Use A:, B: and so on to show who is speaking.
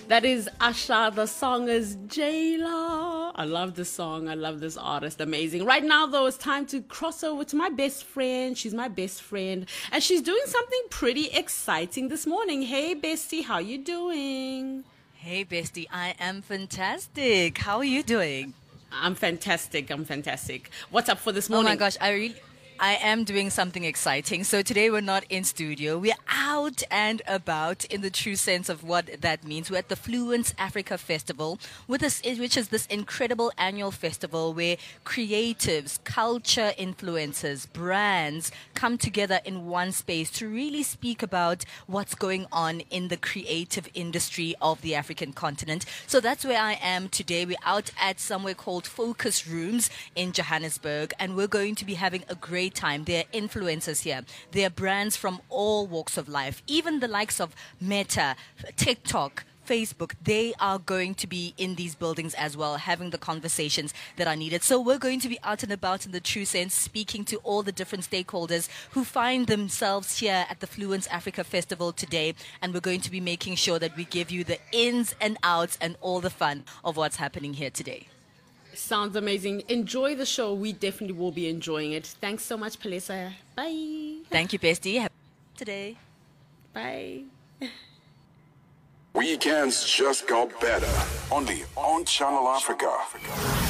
A: That is Asha. The song is Jayla. I love this song. I love this artist. Amazing. Right now, though, it's time to cross over to my best friend. She's my best friend, and she's doing something pretty exciting this morning. Hey, bestie, how you doing?
B: Hey, bestie, I am fantastic. How are you doing?
A: I'm fantastic. What's up for this morning?
B: Oh my gosh, I am doing something exciting. So today we're not in studio. We're out and about in the true sense of what that means. We're at the Fluence Africa Festival, which is this incredible annual festival where creatives, culture influencers, brands come together in one space to really speak about what's going on in the creative industry of the African continent. So that's where I am today. We're out at somewhere called Focus Rooms in Johannesburg, and we're going to be having a great time. There are influencers here. There are brands from all walks of life, even the likes of Meta, TikTok, Facebook. They are going to be in these buildings as well, having the conversations that are needed. So we're going to be out and about in the true sense, speaking to all the different stakeholders who find themselves here at the Fluence Africa Festival today. And we're going to be making sure that we give you the ins and outs and all the fun of what's happening here today.
A: Sounds amazing. Enjoy the show. We definitely will be enjoying it. Thanks so much, Palesa. Bye.
B: Thank you, bestie. Have today.
A: Bye.
C: Weekends just got better. Only on Channel Africa.